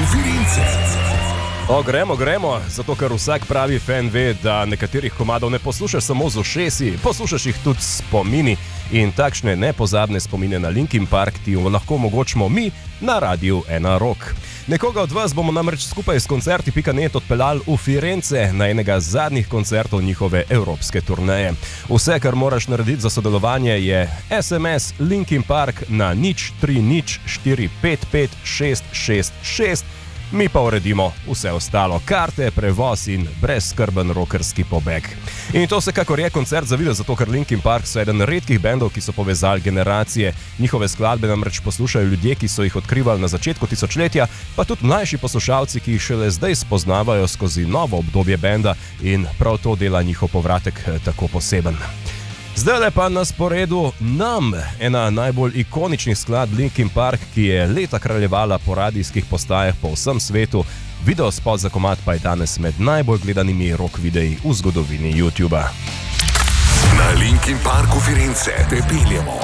v Firenze. Gremo, zato ker vsak pravi fan ve, da nekaterih komadov ne poslušaš samo z ušesi, poslušaš jih tudi s spomini in takšne nepozabne spomine na Linkin Park ti lahko omogočimo mi na Radiu 1 Rock. Nekoga od vas bomo namreč skupaj s koncerti.net odpeljali v Firence na enega zadnjih koncertov njihove evropske turneje. Vse, kar moraš narediti za sodelovanje, je SMS Linkin Park na 0304556666, mi pa uredimo vse ostalo, karte, prevoz in brezskrben rokerski pobeg. In to vsekakor je koncert za video, zato ker Linkin Park so eden redkih bendov, ki so povezali generacije. Njihove skladbe namreč poslušajo ljudje, ki so jih odkrivali na začetku tisočletja, pa tudi mlajši poslušalci, ki jih šele zdaj spoznavajo skozi novo obdobje benda in prav to dela njihov povratek tako poseben. Zdaj pa na sporedu Numb, ena najbolj ikoničnih skladb Linkin Park, ki je leta kraljevala po radijskih postajah po vsem svetu. Videospot za komad pa je danes med najbolj gledanimi rock videi v zgodovini YouTuba. Na Linkin Parku Firenze te peljemo